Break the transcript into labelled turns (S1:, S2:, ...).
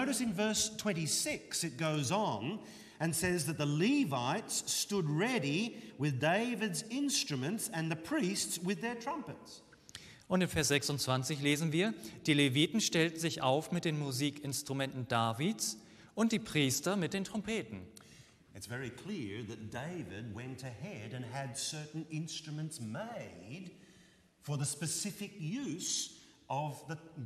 S1: notice in verse 26 it goes on and says that the Levites stood ready with David's instruments and the priests with their trumpets.
S2: Und in Vers 26 lesen wir, die Leviten stellten sich auf mit den Musikinstrumenten Davids und die Priester mit den Trompeten.
S1: It's very clear that David went ahead and had certain instruments made for the specific use of the